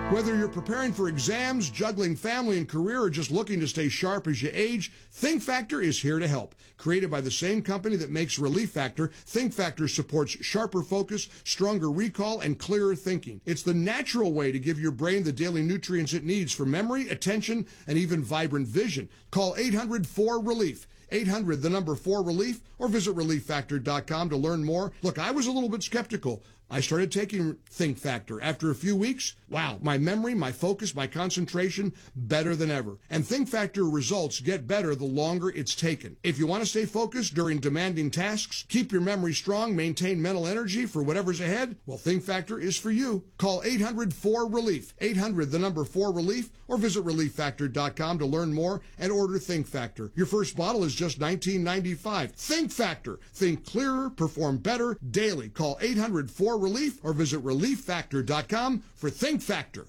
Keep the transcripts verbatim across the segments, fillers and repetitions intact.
Whether you're preparing for exams, juggling family and career, or just looking to stay sharp as you age, Think Factor is here to help. Created by the same company that makes Relief Factor, Think Factor supports sharper focus, stronger recall, and clearer thinking. It's the natural way to give your brain the daily nutrients it needs for memory, attention, and even vibrant vision. Call eight hundred four relief. eight hundred, the number four relief, or visit relief factor dot com to learn more. Look, I was a little bit skeptical. I started taking Think Factor. After a few weeks, wow, my memory, my focus, my concentration, better than ever. And Think Factor results get better the longer it's taken. If you want to stay focused during demanding tasks, keep your memory strong, maintain mental energy for whatever's ahead, well, Think Factor is for you. Call eight hundred four relief, eight hundred, the number four relief, or visit relief factor dot com to learn more and order Think Factor. Your first bottle is just nineteen ninety-five. Think Factor. Think clearer, perform better daily. Call eight hundred four relief or visit relief factor dot com for Think Factor.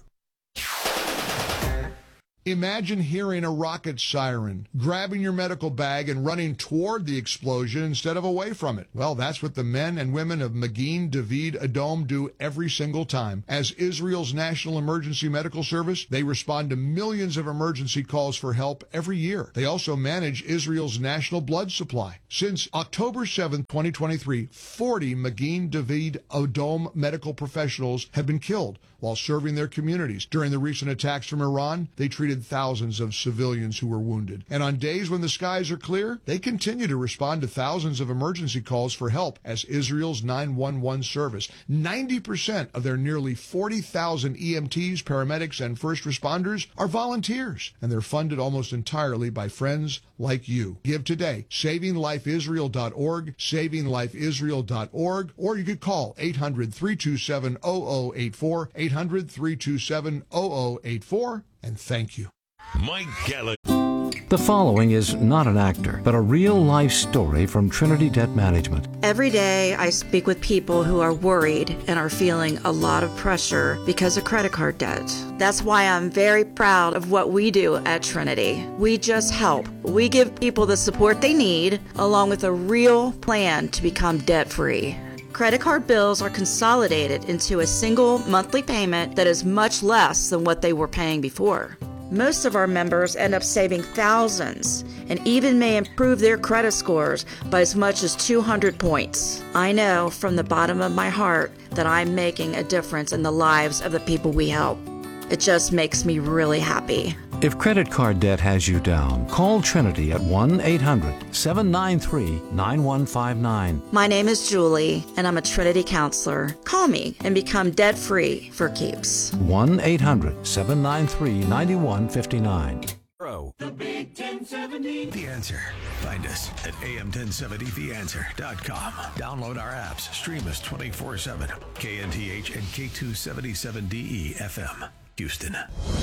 Imagine hearing a rocket siren, grabbing your medical bag and running toward the explosion instead of away from it. Well, that's what the men and women of Magin David Adom do every single time. As Israel's National Emergency Medical Service, they respond to millions of emergency calls for help every year. They also manage Israel's national blood supply. Since October seventh, twenty twenty-three, forty Magin David Adom medical professionals have been killed while serving their communities. During the recent attacks from Iran, they treated thousands of civilians who were wounded. And on days when the skies are clear, they continue to respond to thousands of emergency calls for help as Israel's nine one one service. ninety percent of their nearly forty thousand E M Ts, paramedics, and first responders are volunteers, and they're funded almost entirely by friends like you. Give today. saving life israel dot org, saving life israel dot org, or you could call eight hundred, three two seven, zero zero eight four, eight hundred, three two seven, zero zero eight four, and thank you. Mike Gallagher. The following is not an actor, but a real-life story from Trinity Debt Management. Every day I speak with people who are worried and are feeling a lot of pressure because of credit card debt. That's why I'm very proud of what we do at Trinity. We just help. We give people the support they need, along with a real plan to become debt-free. Credit card bills are consolidated into a single monthly payment that is much less than what they were paying before. Most of our members end up saving thousands and even may improve their credit scores by as much as two hundred points. I know from the bottom of my heart that I'm making a difference in the lives of the people we help. It just makes me really happy. If credit card debt has you down, call Trinity at one eight hundred, seven nine three, nine one five nine. My name is Julie, and I'm a Trinity counselor. Call me and become debt-free for keeps. one eight hundred, seven nine three, nine one five nine. The Big ten seventy. The Answer. Find us at A M ten seventy the answer dot com. Download our apps. Stream us twenty-four seven. K N T H and K two seventy-seven D E F M. Houston.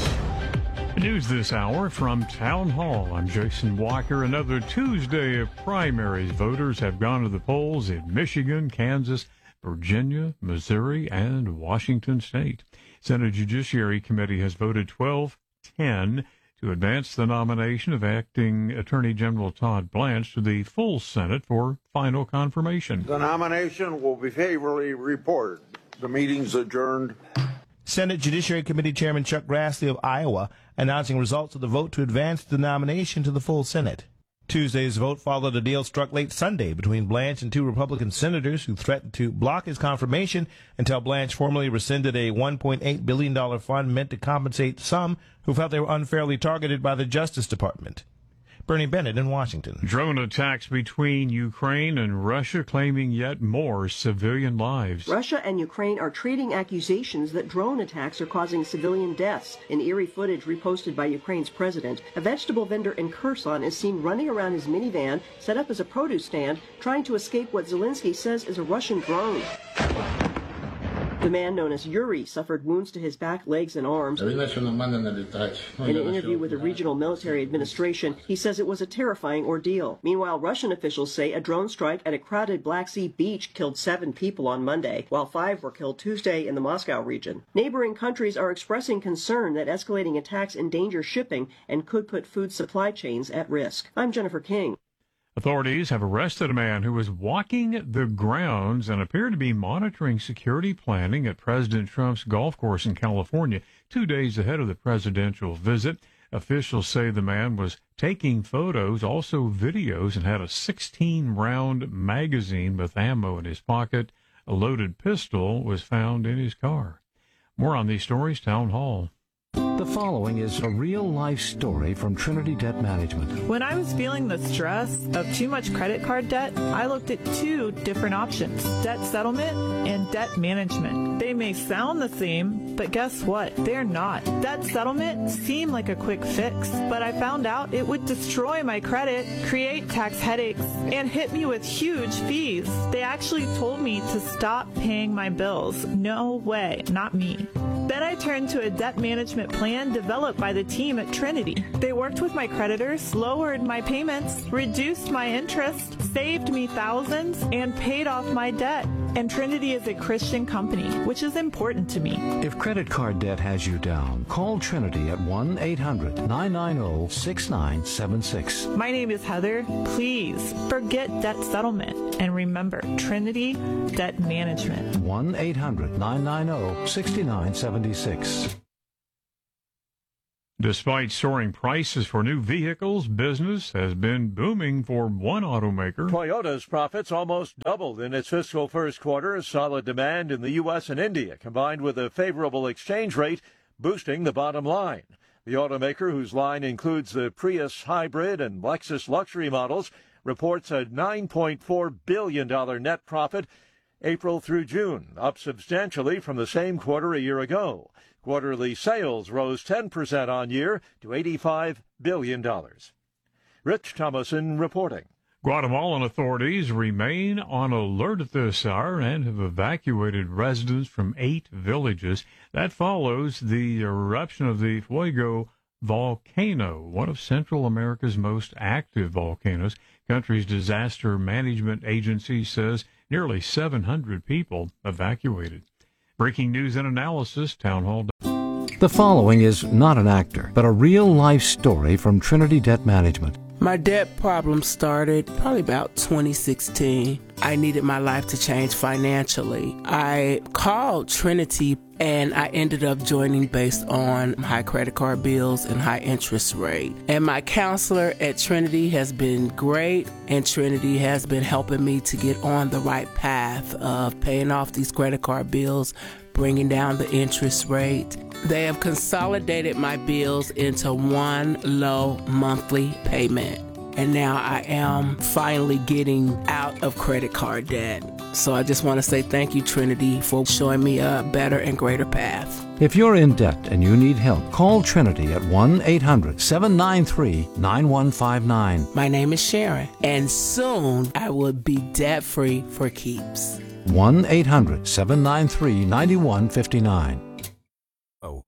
News this hour from Town Hall. I'm Jason Walker. Another Tuesday of primaries. Voters have gone to the polls in Michigan, Kansas, Virginia, Missouri, and Washington State. Senate Judiciary Committee has voted twelve ten to advance the nomination of Acting Attorney General Todd Blanche to the full Senate for final confirmation. The nomination will be favorably reported. The meeting's adjourned. Senate Judiciary Committee Chairman Chuck Grassley of Iowa announcing results of the vote to advance the nomination to the full Senate. Tuesday's vote followed a deal struck late Sunday between Blanche and two Republican senators who threatened to block his confirmation until Blanche formally rescinded a one point eight billion dollars fund meant to compensate some who felt they were unfairly targeted by the Justice Department. Bernie Bennett in Washington. Drone attacks between Ukraine and Russia claiming yet more civilian lives. Russia and Ukraine are trading accusations that drone attacks are causing civilian deaths. In eerie footage reposted by Ukraine's president, a vegetable vendor in Kherson is seen running around his minivan set up as a produce stand, trying to escape what Zelensky says is a Russian drone. The man known as Yuri suffered wounds to his back, legs, and arms. In an interview with the regional military administration, he says it was a terrifying ordeal. Meanwhile, Russian officials say a drone strike at a crowded Black Sea beach killed seven people on Monday, while five were killed Tuesday in the Moscow region. Neighboring countries are expressing concern that escalating attacks endanger shipping and could put food supply chains at risk. I'm Jennifer King. Authorities have arrested a man who was walking the grounds and appeared to be monitoring security planning at President Trump's golf course in California two days ahead of the presidential visit. Officials say the man was taking photos, also videos, and had a sixteen round magazine with ammo in his pocket. A loaded pistol was found in his car. More on these stories, Town Hall. The following is a real-life story from Trinity Debt Management. When I was feeling the stress of too much credit card debt, I looked at two different options, debt settlement and debt management. They may sound the same, but guess what? They're not. Debt settlement seemed like a quick fix, but I found out it would destroy my credit, create tax headaches, and hit me with huge fees. They actually told me to stop paying my bills. No way, not me. Then I turned to a debt management plan developed by the team at Trinity. They worked with my creditors, lowered my payments, reduced my interest, saved me thousands, and paid off my debt. And Trinity is a Christian company, which is important to me. If credit card debt has you down, call Trinity at one eight hundred nine nine zero six nine seven six. My name is Heather. Please forget debt settlement and remember Trinity Debt Management. one eight hundred nine nine zero six nine seven six. Despite soaring prices for new vehicles, business has been booming for one automaker. Toyota's profits almost doubled in its fiscal first quarter as solid demand in the U S and India, combined with a favorable exchange rate, boosting the bottom line. The automaker, whose line includes the Prius hybrid and Lexus luxury models, reports a nine point four billion dollars net profit April through June, up substantially from the same quarter a year ago. Quarterly sales rose ten percent on year to eighty-five billion dollars. Rich Thomason reporting. Guatemalan authorities remain on alert at this hour and have evacuated residents from eight villages. That follows the eruption of the Fuego volcano, one of Central America's most active volcanoes. Country's disaster management agency says nearly seven hundred people evacuated. Breaking news and analysis, Town Hall. The following is not an actor, but a real-life story from Trinity Debt Management. My debt problem started probably about twenty sixteen. I needed my life to change financially. I called Trinity and I ended up joining based on high credit card bills and high interest rate. And my counselor at Trinity has been great, and Trinity has been helping me to get on the right path of paying off these credit card bills, bringing down the interest rate. They have consolidated my bills into one low monthly payment. And now I am finally getting out of credit card debt. So I just want to say thank you, Trinity, for showing me a better and greater path. If you're in debt and you need help, call Trinity at one eight hundred seven nine three nine one five nine. My name is Sharon, and soon I will be debt-free for keeps. one eight hundred seven nine three nine one five nine. Oh.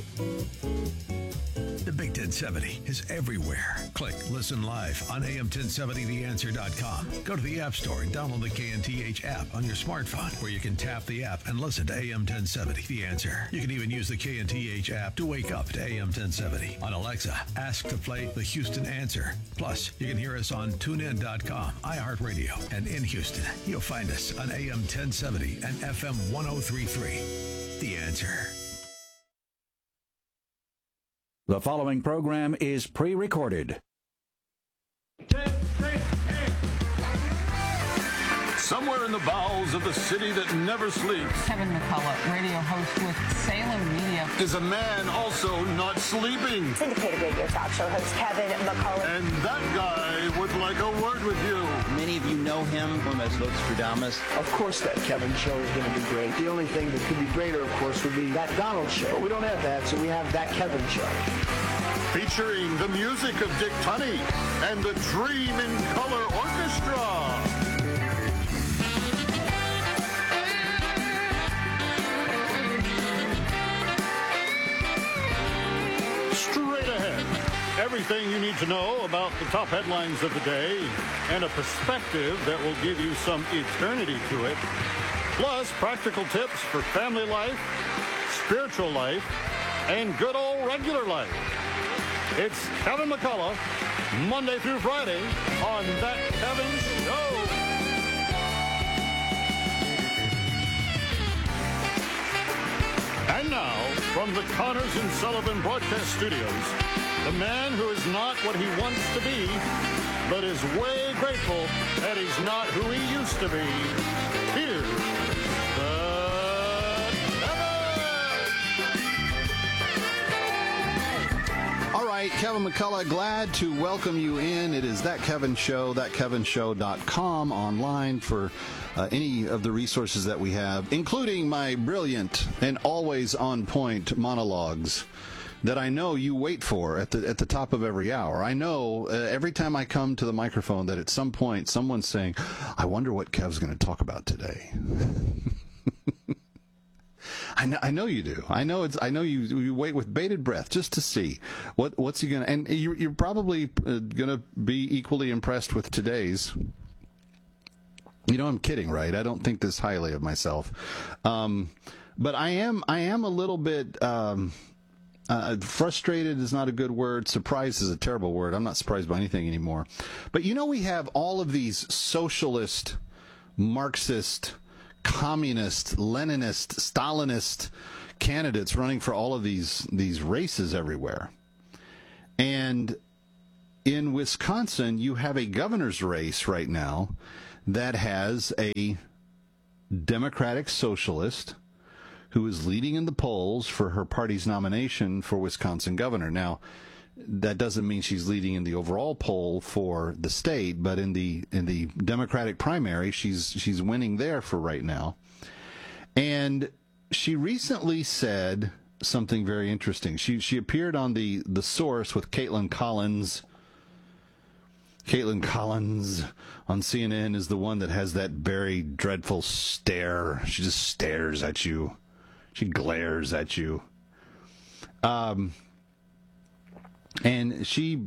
The Big ten seventy is everywhere. Click Listen Live on A M ten seventy the answer dot com. Go to the App Store and download the K N T H app on your smartphone, where you can tap the app and listen to A M ten seventy The Answer. You can even use the K N T H app to wake up to A M ten seventy. On Alexa, ask to play the Houston Answer. Plus, you can hear us on tune in dot com, iHeartRadio, and in Houston, you'll find us on A M ten seventy and F M one oh three point three. The Answer. The following program is pre-recorded. Somewhere in the bowels of the city that never sleeps, Kevin McCullough, radio host with Salem Media, is a man also not sleeping. Syndicated radio talk show host Kevin McCullough. And that guy would like a word with you. Many of you know him as Nostradamus. Of course that Kevin show is going to be great. The only thing that could be greater, of course, would be that Donald show. We don't have that, so we have that Kevin show. Featuring the music of Dick Tunney and the Dream in Color Orchestra. Straight ahead. Everything you need to know about the top headlines of the day and a perspective that will give you some eternity to it. Plus, practical tips for family life, spiritual life, and good old regular life. It's Kevin McCullough, Monday through Friday on That Kevin Show. And now, from the Connors and Sullivan Broadcast Studios, the man who is not what he wants to be, but is way grateful that he's not who he used to be. Here's All right, Kevin McCullough, glad to welcome you in. It is That Kevin Show, that kevin show dot com online for uh, any of the resources that we have, including my brilliant and always on point monologues that I know you wait for at the at the top of every hour. I know uh, every time I come to the microphone that at some point someone's saying, I wonder what Kev's going to talk about today. I know, I know you do. I know it's. I know you. You wait with bated breath just to see what what's he gonna. And you're, you're probably uh, gonna be equally impressed with today's. You know, I'm kidding, right? I don't think this highly of myself, um, but I am. I am a little bit um, uh, frustrated. Is not a good word. Surprised is a terrible word. I'm not surprised by anything anymore. But you know, we have all of these socialist, Marxist, communist, Leninist, Stalinist candidates running for all of these these races everywhere. And in Wisconsin, you have a governor's race right now that has a Democratic socialist who is leading in the polls for her party's nomination for Wisconsin governor. Now, that doesn't mean she's leading in the overall poll for the state, but in the in the Democratic primary, she's she's winning there for right now. And she recently said something very interesting. She she appeared on the the Source with Caitlin Collins. Caitlin Collins on C N N is the one that has that very dreadful stare. She just stares at you. She glares at you. Um. And she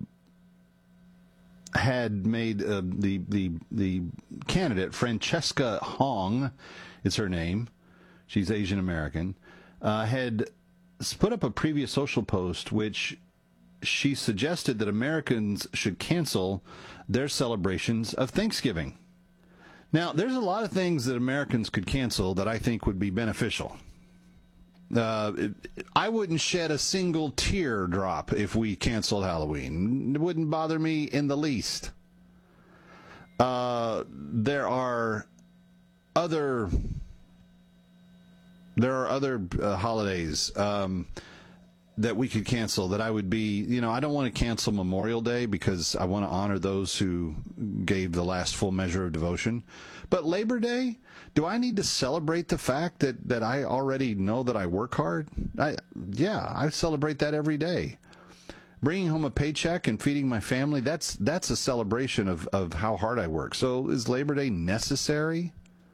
had made uh, the the the candidate, Francesca Hong, is her name. She's Asian American. Uh, had put up a previous social post which she suggested that Americans should cancel their celebrations of Thanksgiving. Now, there's a lot of things that Americans could cancel that I think would be beneficial. Uh, I wouldn't shed a single tear drop if we canceled Halloween. It wouldn't bother me in the least. Uh, there are other there are other uh, holidays um, that we could cancel that I would be, you know, I don't want to cancel Memorial Day because I want to honor those who gave the last full measure of devotion. But Labor Day, do I need to celebrate the fact that, that I already know that I work hard? I, yeah, I celebrate that every day. Bringing home a paycheck and feeding my family, that's that's a celebration of, of how hard I work. So is Labor Day necessary?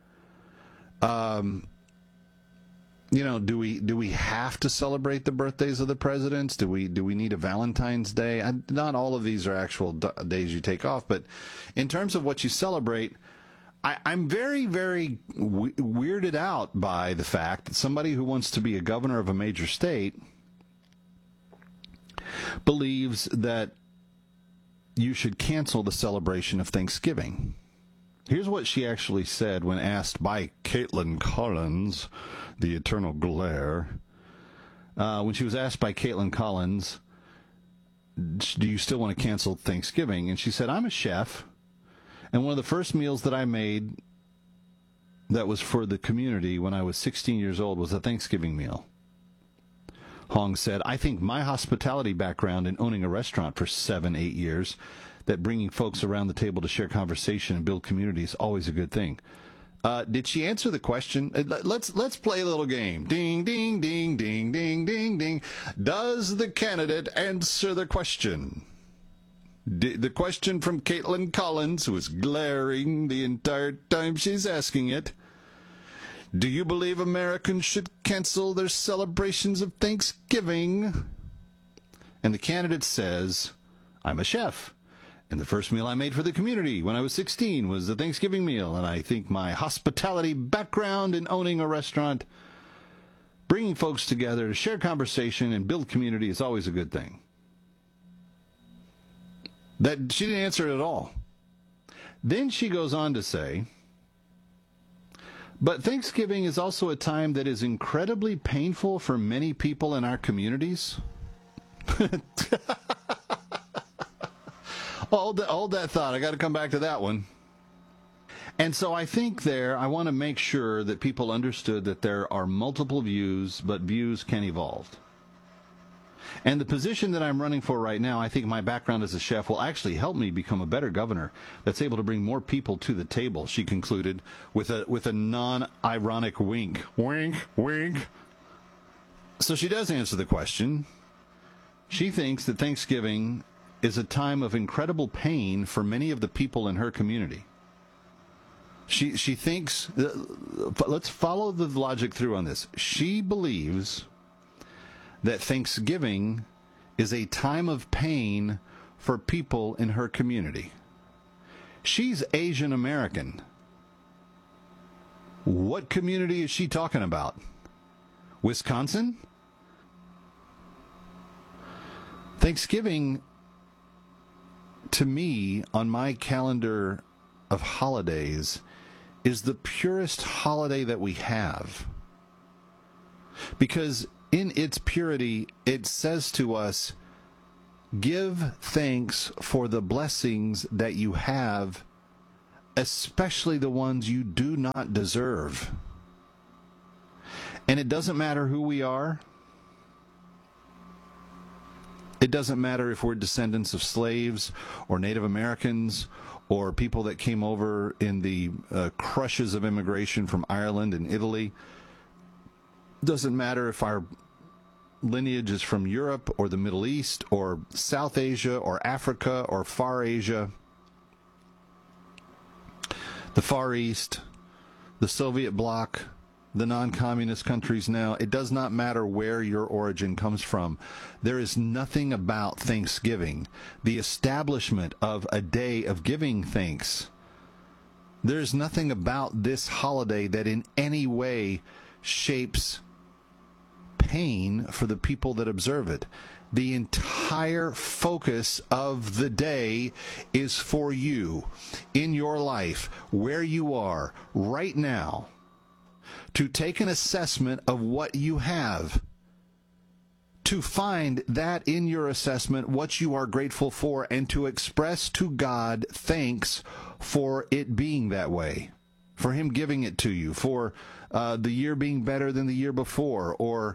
Um, you know, do we do we have to celebrate the birthdays of the presidents? Do we do we need a Valentine's Day? I, not all of these are actual d- days you take off, but in terms of what you celebrate, I, I'm very, very w- weirded out by the fact that somebody who wants to be a governor of a major state believes that you should cancel the celebration of Thanksgiving. Here's what she actually said when asked by Caitlin Collins, the eternal glare. Uh, when she was asked by Caitlin Collins, do you still want to cancel Thanksgiving? And she said, I'm a chef. And one of the first meals that I made that was for the community when I was sixteen years old was a Thanksgiving meal. Hong said, I think my hospitality background in owning a restaurant for seven, eight years, that bringing folks around the table to share conversation and build community is always a good thing. Uh, did she answer the question? Let's let's play a little game. Ding, ding, ding, ding, ding, ding, ding. Does the candidate answer the question? The question from Caitlin Collins, who was glaring the entire time she's asking it. Do you believe Americans should cancel their celebrations of Thanksgiving? And the candidate says, I'm a chef. And the first meal I made for the community when I was sixteen was a Thanksgiving meal. And I think my hospitality background in owning a restaurant, bringing folks together to share conversation and build community is always a good thing. That she didn't answer it at all. Then she goes on to say, but Thanksgiving is also a time that is incredibly painful for many people in our communities. hold, that, hold that thought. I got to come back to that one. And so I think there, I want to make sure that people understood that there are multiple views, but views can evolve. And the position that I'm running for right now, I think my background as a chef will actually help me become a better governor that's able to bring more people to the table, she concluded with a with a non-ironic wink. Wink, wink. So she does answer the question. She thinks that Thanksgiving is a time of incredible pain for many of the people in her community. She she thinks, uh, let's follow the logic through on this. She believes that Thanksgiving is a time of pain for people in her community. She's Asian American. What community is she talking about? Wisconsin? Thanksgiving, to me, on my calendar of holidays, is the purest holiday that we have. Because in its purity, it says to us, give thanks for the blessings that you have, especially the ones you do not deserve. And it doesn't matter who we are. It doesn't matter if we're descendants of slaves or Native Americans or people that came over in the uh, crushes of immigration from Ireland and Italy. Doesn't matter if our lineage is from Europe or the Middle East or South Asia or Africa or Far Asia, the Far East, the Soviet bloc, the non-communist countries now. It does not matter where your origin comes from. There is nothing about Thanksgiving, the establishment of a day of giving thanks. There's nothing about this holiday that in any way shapes pain for the people that observe it. The entire focus of the day is for you, in your life, where you are, right now, to take an assessment of what you have, to find that in your assessment what you are grateful for, and to express to God thanks for it being that way, for Him giving it to you, for uh, the year being better than the year before, or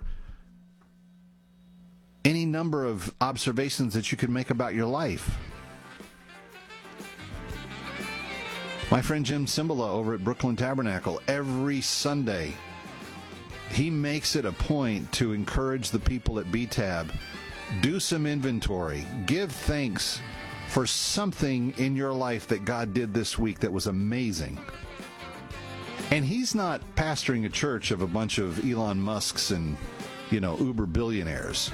any number of observations that you could make about your life. My friend Jim Cymbala over at Brooklyn Tabernacle, every Sunday, he makes it a point to encourage the people at B Tab, do some inventory, give thanks for something in your life that God did this week that was amazing. And he's not pastoring a church of a bunch of Elon Musks and, you know, uber billionaires.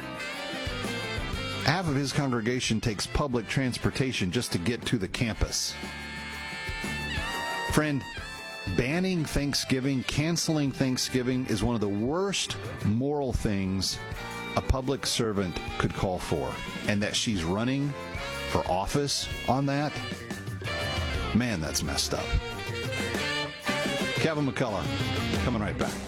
Half of his congregation takes public transportation just to get to the campus. Friend, banning Thanksgiving, canceling Thanksgiving is one of the worst moral things a public servant could call for. And that she's running for office on that, man, that's messed up. Kevin McCullough, coming right back.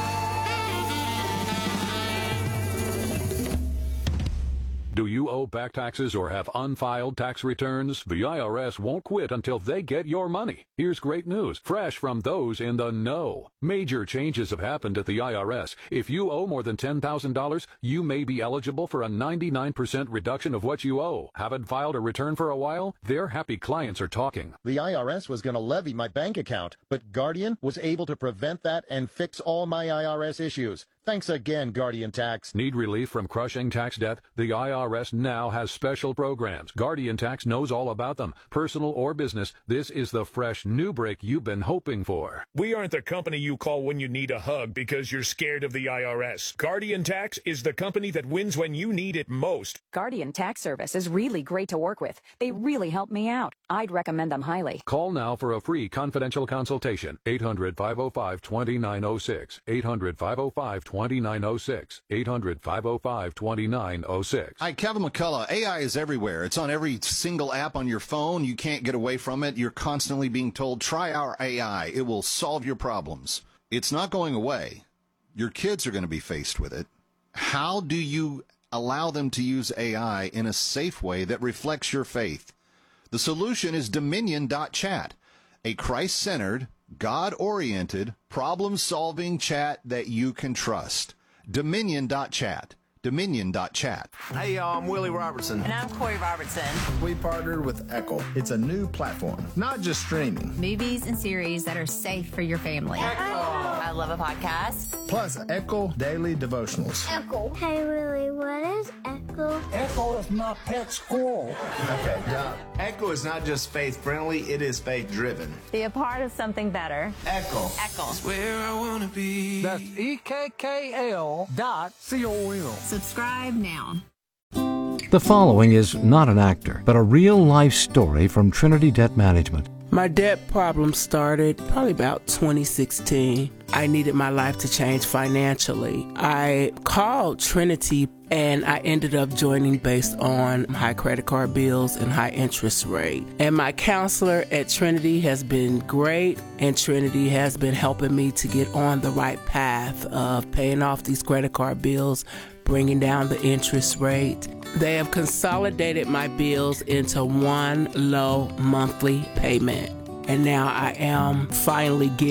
Do you owe back taxes or have unfiled tax returns? The I R S won't quit until they get your money. Here's great news, fresh from those in the know. Major changes have happened at the I R S. If you owe more than ten thousand dollars, you may be eligible for a ninety-nine percent reduction of what you owe. Haven't filed a return for a while? Their happy clients are talking. The I R S was going to levy my bank account, but Guardian was able to prevent that and fix all my I R S issues. Thanks again, Guardian Tax. Need relief from crushing tax debt? The I R S now has special programs. Guardian Tax knows all about them. Personal or business, this is the fresh new break you've been hoping for. We aren't the company you call when you need a hug because you're scared of the I R S. Guardian Tax is the company that wins when you need it most. Guardian Tax Service is really great to work with. They really helped me out. I'd recommend them highly. Call now for a free confidential consultation. eight hundred, five oh five, two nine oh six. eight hundred, five oh five, two nine zero six. eight hundred, five oh five, two nine zero six. Hi, Kevin McCullough. A I is everywhere. It's on every single app on your phone. You can't get away from it. You're constantly being told, try our A I. It will solve your problems. It's not going away. Your kids are going to be faced with it. How do you allow them to use A I in a safe way that reflects your faith? The solution is Dominion dot chat, a Christ-centered, God-oriented, problem-solving chat that you can trust. Dominion dot chat. Dominion dot chat. Hey, y'all, I'm Willie Robertson. And I'm Corey Robertson. We partnered with Echo. It's a new platform, not just streaming. Movies and series that are safe for your family. Echo. I love a podcast. Plus, Echo Daily Devotionals. Echo. Hey, Willie, what is Echo? Echo is my pet squirrel. Okay, Doc. Echo is not just faith-friendly, it is faith-driven. Be a part of something better. Echo. Echo. It's where I want to be. That's E K K L dot C O M. Subscribe now. The following is not an actor, but a real-life story from Trinity Debt Management. My debt problem started probably about twenty sixteen. I needed my life to change financially. I called Trinity and I ended up joining based on high credit card bills and high interest rate. And my counselor at Trinity has been great, and Trinity has been helping me to get on the right path of paying off these credit card bills, bringing down the interest rate. They have consolidated my bills into one low monthly payment. And now I am finally getting